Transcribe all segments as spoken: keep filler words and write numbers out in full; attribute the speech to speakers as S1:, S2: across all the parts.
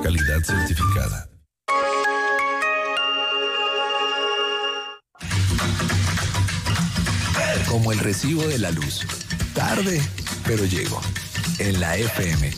S1: calidad certificada. Como el recibo de la luz. Tarde, pero llego. En la F M.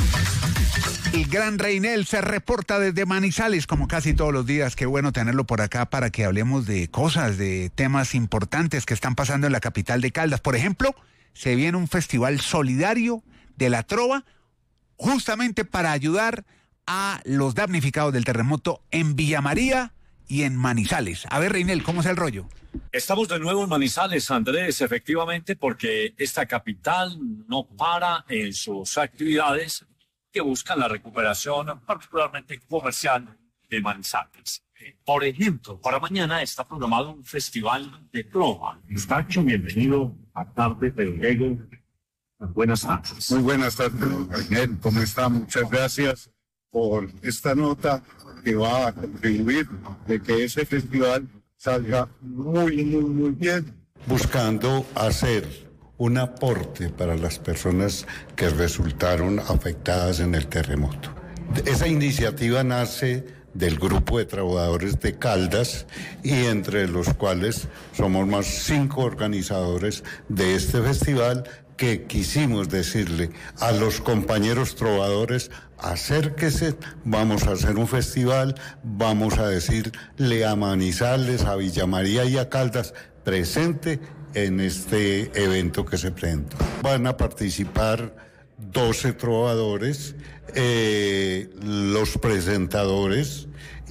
S2: El gran Reinel se reporta desde Manizales, como casi todos los días. Qué bueno tenerlo por acá para que hablemos de cosas, de temas importantes que están pasando en la capital de Caldas. Por ejemplo, se viene un festival solidario de la trova, justamente para ayudar a los damnificados del terremoto en Villa María y en Manizales. A ver, Reinel, ¿cómo es el rollo?
S3: Estamos de nuevo en Manizales, Andrés, efectivamente, porque esta capital no para en sus actividades que buscan la recuperación, particularmente comercial, de Manizales. Por ejemplo, para mañana está programado un festival de trova. Estacho, bienvenido a Tarde, pero llego. Buenas tardes.
S4: Muy buenas tardes, Reinel. ¿Cómo está? Muchas gracias por esta nota que va a contribuir de que ese festival salga muy, muy, muy bien. Buscando hacer un aporte para las personas que resultaron afectadas en el terremoto. Esa iniciativa nace del grupo de trabajadores de Caldas y entre los cuales somos más cinco organizadores de este festival que quisimos decirle a los compañeros trovadores: acérquese, vamos a hacer un festival, vamos a decirle a Manizales, a Villa María y a Caldas, presente en este evento que se presenta. Van a participar doce trovadores, eh, los presentadores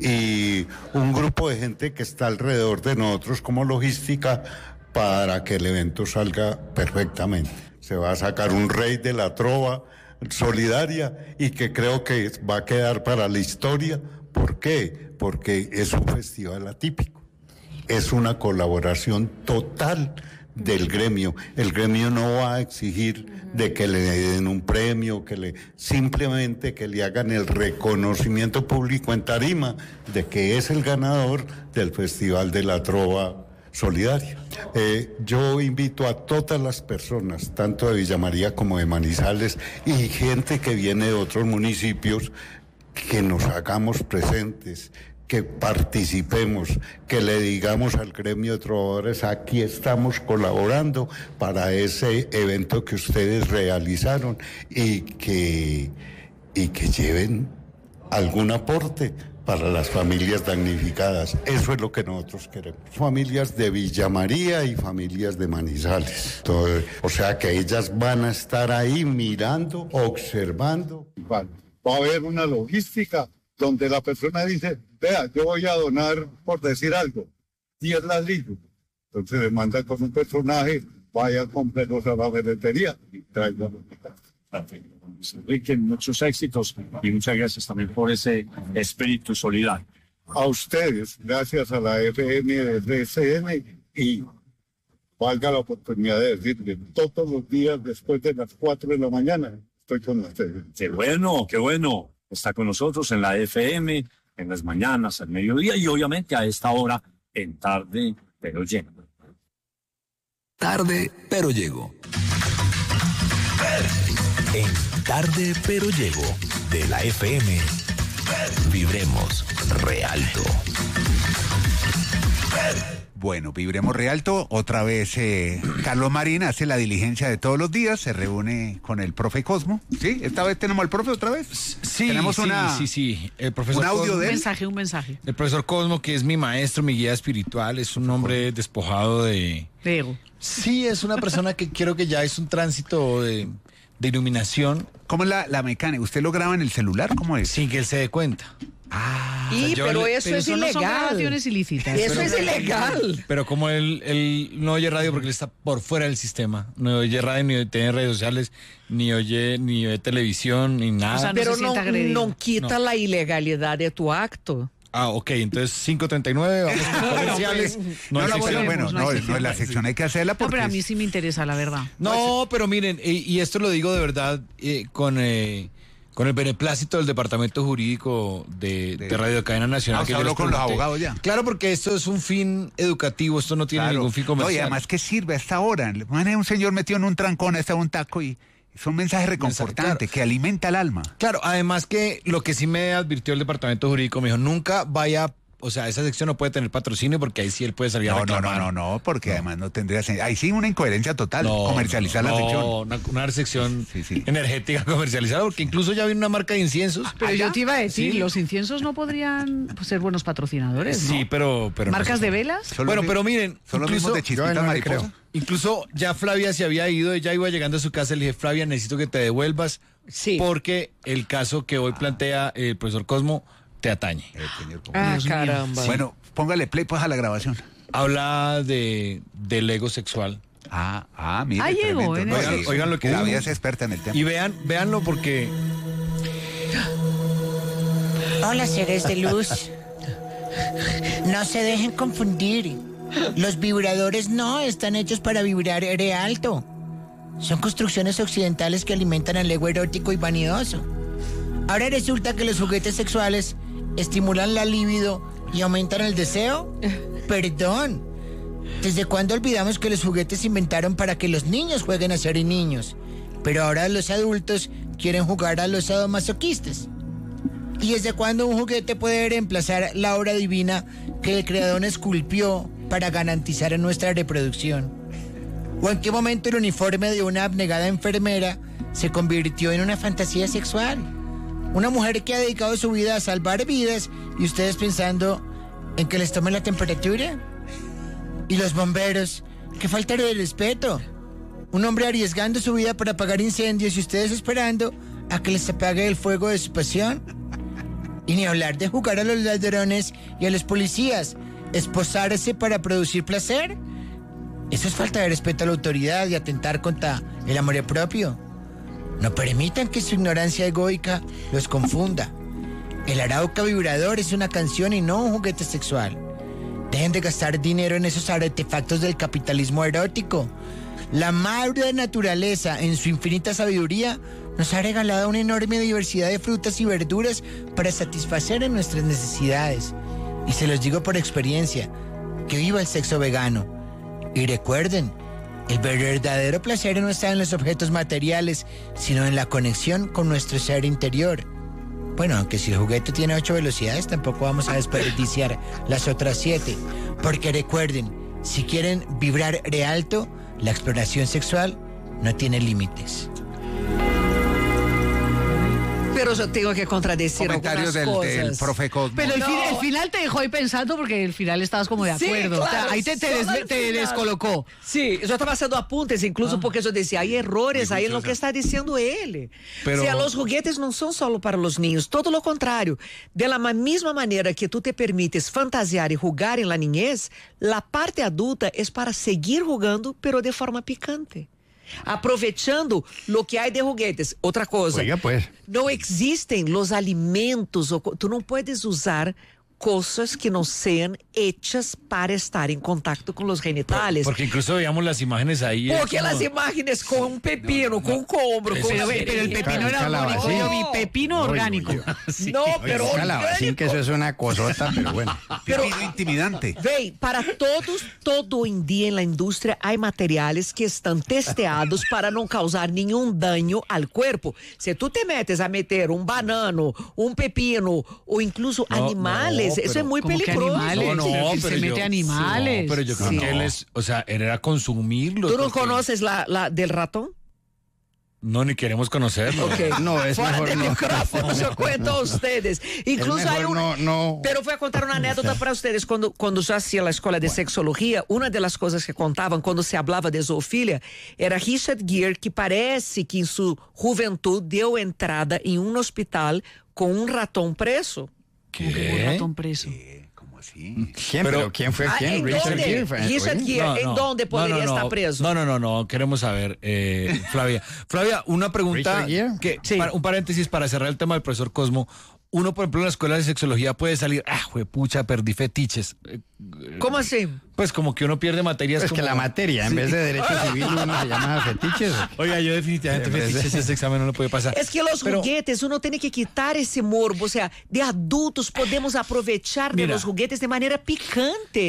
S4: y un grupo de gente que está alrededor de nosotros como logística para que el evento salga perfectamente. Se va a sacar un rey de la trova solidaria y que creo que va a quedar para la historia. ¿Por qué? Porque es un festival atípico. Es una colaboración total del gremio. El gremio no va a exigir de que le den un premio, que le simplemente que le hagan el reconocimiento público en tarima de que es el ganador del Festival de la Trova Solidaria. Eh, yo invito a todas las personas, tanto de Villa María como de Manizales, y gente que viene de otros municipios, que nos hagamos presentes, que participemos, que le digamos al gremio de trovadores: aquí estamos colaborando para ese evento que ustedes realizaron, y que, y que lleven algún aporte para las familias damnificadas. Eso es lo que nosotros queremos. Familias de Villa María y familias de Manizales. Entonces, o sea que ellas van a estar ahí mirando, observando. Va a haber una logística donde la persona dice: vea, yo voy a donar, por decir algo, diez ladrillos. Entonces le manda con un personaje: vaya, cómprelos a la ferretería y traigan.
S3: Enrique, muchos éxitos y muchas gracias también por ese espíritu solidario.
S4: A ustedes, gracias a la F M de R C N, y valga la oportunidad de decirles, todos los días después de las cuatro de la mañana estoy con ustedes.
S3: Qué bueno, qué bueno. Está con nosotros en la F M, en las mañanas, al mediodía y obviamente a esta hora en Tarde, pero llego.
S1: Tarde, pero llego. En Tarde, pero llego, de la F M. Vibremos Realto.
S2: Bueno, Vibremos Realto. Otra vez eh, Carlos Marín hace la diligencia de todos los días, se reúne con el profe Cosmo. ¿Sí? ¿Esta vez tenemos al profe otra vez?
S5: Sí,
S2: tenemos
S5: sí,
S2: una,
S5: sí, sí. El profesor
S2: un audio
S5: Cosmo,
S2: de él.
S6: Un mensaje, un mensaje.
S5: El profesor Cosmo, que es mi maestro, mi guía espiritual, es un hombre despojado de...
S6: De ego.
S5: Sí, es una persona que creo que ya es un tránsito de, de iluminación.
S2: ¿Cómo es la, la mecánica? ¿Usted lo graba en el celular? ¿Cómo es?
S5: Sin que él se dé cuenta.
S2: Ah,
S6: Y,
S5: o sea, yo
S6: pero
S5: le-
S6: eso
S5: pero
S6: es
S5: eso
S6: ilegal. no son grabaciones ilícitas.
S7: Eso es ilegal.
S5: Pero como él, él no oye radio porque él está por fuera del sistema, no oye radio, ni tiene redes sociales, ni oye ni ve televisión, ni nada.
S6: O sea, no
S7: Pero
S6: se
S7: no,
S6: sienta agredido.
S7: no quita
S5: No.
S7: la ilegalidad de tu acto.
S5: Ah, ok, entonces cinco treinta y nueve, vamos con comerciales.
S2: no,
S5: hay
S2: la
S5: sección.
S2: bueno, bueno,
S6: no
S2: no,
S6: hay
S2: no,
S6: sección.
S2: la sección hay que hacerla
S6: No,
S2: porque
S6: pero a mí
S2: es-
S6: sí me interesa, la verdad.
S5: No, pero miren, y, y esto lo digo de verdad eh, con, eh, con el beneplácito del Departamento Jurídico de,
S2: De-
S5: de Radio Cadena Nacional.
S2: Ah,
S5: que
S2: usted
S5: yo
S2: habló
S5: les
S2: con los
S5: pregunté.
S2: abogados ya.
S5: Claro, porque esto es un fin educativo, esto no tiene
S2: Claro.
S5: ningún fin
S2: No, y
S5: comercial.
S2: además que sirve a esta hora. Man, un señor metido en un trancón, hasta un taco y, Es un mensaje reconfortante
S5: claro.
S2: que alimenta el alma.
S5: Claro, además que lo que sí me advirtió el departamento jurídico, me dijo, nunca vaya, o sea, esa sección no puede tener patrocinio porque ahí sí él puede salir a
S2: No, no,
S5: reclamar.
S2: no, no, no, porque no. además no tendría sen- ahí sí una incoherencia total,
S5: No,
S2: comercializar
S5: no,
S2: la
S5: no,
S2: sección.
S5: Una, una sección
S2: Sí, sí.
S5: energética comercializada, porque incluso ya viene una marca de inciensos.
S6: Pero yo te iba a decir,
S5: Sí.
S6: los inciensos no podrían pues, ser buenos patrocinadores, ¿no?
S5: Sí, pero... pero
S6: ¿Marcas de velas?
S2: Son
S5: Bueno,
S2: los
S5: pero
S2: mi-
S5: miren,
S2: son los
S5: incluso-
S2: mismos de chispitas
S8: yo no me
S2: mariposa.
S8: creo.
S5: Incluso ya Flavia se había ido, ella iba llegando a su casa, le dije, Flavia, necesito que te devuelvas,
S7: Sí.
S5: porque el caso que hoy plantea el profesor Cosmo te atañe.
S2: El señor Cosmo.
S7: Ah,
S6: Dios mío.
S7: caramba.
S2: Bueno, póngale play pues a la grabación.
S5: Habla de, del ego sexual.
S2: Ah, ah, mire,
S6: Ah, llegó,
S2: tremendo.
S6: en
S2: No,
S5: Oigan,
S2: sí,
S5: oigan lo que
S2: Flavia
S5: dijo.
S2: es experta en el tema.
S5: Y vean, véanlo porque...
S9: Hola, seres de luz. No se dejen confundir. Los vibradores no están hechos para vibrar re alto. Son construcciones occidentales que alimentan el ego erótico y vanidoso. Ahora resulta que los juguetes sexuales estimulan la libido y aumentan el deseo. Perdón. ¿Desde cuándo olvidamos que los juguetes se inventaron para que los niños jueguen a ser niños? Pero ahora los adultos quieren jugar a los sadomasoquistas. ¿Y desde cuándo un juguete puede reemplazar la obra divina que el creador esculpió para garantizar nuestra reproducción? ¿O en qué momento el uniforme de una abnegada enfermera se convirtió en una fantasía sexual? Una mujer que ha dedicado su vida a salvar vidas y ustedes pensando en que les tomen la temperatura. ¿Y los bomberos? ¡Qué falta de respeto! Un hombre arriesgando su vida para apagar incendios y ustedes esperando a que les apague el fuego de su pasión. Y ni hablar de jugar a los ladrones y a los policías, esposarse para producir placer. Eso es falta de respeto a la autoridad y atentar contra el amor propio. No permitan que su ignorancia egoica los confunda. El Arauca vibrador es una canción y no un juguete sexual. Dejen de gastar dinero en esos artefactos del capitalismo erótico. La madre naturaleza, en su infinita sabiduría, nos ha regalado una enorme diversidad de frutas y verduras para satisfacer en nuestras necesidades. Y se los digo por experiencia, que viva el sexo vegano. Y recuerden, el verdadero placer no está en los objetos materiales, sino en la conexión con nuestro ser interior. Bueno, aunque si el juguete tiene ocho velocidades, tampoco vamos a desperdiciar las otras siete. Porque recuerden, si quieren vibrar re alto, la exploración sexual no tiene límites.
S7: Pero yo tengo que contradecir
S2: Comentarios
S7: algunas
S2: del,
S7: cosas.
S2: del profe Cosmo.
S6: Pero el,
S7: No.
S6: fin- el final te dejó ahí pensando porque el final estabas como de
S7: Sí,
S6: acuerdo. O sea,
S7: claro,
S6: ahí te, te,
S7: solo
S6: des-
S7: al
S6: te
S7: final.
S6: descolocó.
S7: Sí, eu já estava fazendo apuntes, incluso porque eu dizia, hay errores aí no que está dizendo ele.
S5: Pero-
S7: O sea, los juguetes não são solo para los niños, todo lo contrario. De la ma- misma maneira que tu te permites fantasiar e jugar en la niñez, la parte adulta es para seguir jugando, pero de forma picante. Aproveitando lo que hay de juguetes. Outra coisa.
S8: Oiga, pues.
S7: Não existem los alimentos, ou co- tu não puedes usar cosas que não sejam hechas para estar em contato com os genitales.
S5: Porque incluso veíamos las imágenes ahí. es
S7: Porque
S5: como-
S7: las imágenes con un pepino, con un combro, con
S6: Pero,
S7: una
S6: pero el
S7: cereja.
S6: pepino era orgánico.
S8: Calabacín.
S6: Yo vi pepino
S8: Oye,
S6: orgánico.
S8: oye.
S7: No,
S8: Oiga,
S7: pero
S8: calabacín, que eso es una cosota, pero bueno.
S7: Pero-
S2: Pepino intimidante.
S7: Vem, para todos, todo em dia na indústria há materiais que estão testeados para não causar nenhum dano ao corpo. Se tu te metes a meter um banano, um pepino ou incluso
S5: No,
S7: animales,
S5: no,
S7: eso
S5: pero-
S7: es muy
S6: ¿Cómo que
S7: peligroso.
S6: animales?
S5: No, no,
S6: Se-
S5: pero
S6: se mete
S5: yo-
S6: animales.
S5: No, pero yo creo
S7: Sí.
S5: que él es, o sea, él era consumirlos.
S7: ¿Tú no
S5: porque-
S7: conoces la, la del ratón?
S5: No, ni queremos conocerlo.
S7: Ok.
S8: No, es
S7: Fora
S8: mejor
S7: de
S8: no.
S7: micrófono, yo cuento a ustedes. Incluso
S8: Es mejor
S7: hay una...
S8: no, no.
S7: Pero voy a contar una anécdota para ustedes. Cuando, cuando yo hacía la escuela de sexología, una de las cosas que contaban cuando se hablaba de zoofilia era Richard Gere, que parece que en su juventud dio entrada en un hospital con un ratón preso.
S6: Como que un ratón preso.
S2: ¿Cómo así?
S8: ¿Quién?
S5: Pero-
S8: ¿Pero quién fue
S7: Ah,
S8: quién?
S7: ¿en
S8: Richard
S7: dónde?
S8: Gere. fue-
S7: Richard
S8: oye.
S7: Gere, ¿en dónde podría estar preso?
S5: No, no, no, no, queremos saber, eh, Flavia. Flavia, una pregunta,
S8: Richard Gere.
S5: que,
S7: Sí.
S5: para- un paréntesis para cerrar el tema del profesor Cosmo. Uno, por ejemplo, en la escuela de sexología puede salir, ah, juepucha, perdí fetiches. Eh,
S7: ¿Cómo así?
S5: Pues como que uno pierde materias
S8: Es
S5: como...
S8: que la materia, en vez de derecho civil, uno se llama fetiches.
S5: Oiga, yo definitivamente
S8: Sí, pues,
S5: fetiches, ese examen no lo puede pasar.
S7: Es que los
S5: Pero-
S7: juguetes, uno tiene que quitar ese morbo. O sea, de adultos podemos aprovechar de
S5: Mira.
S7: los juguetes de manera picante.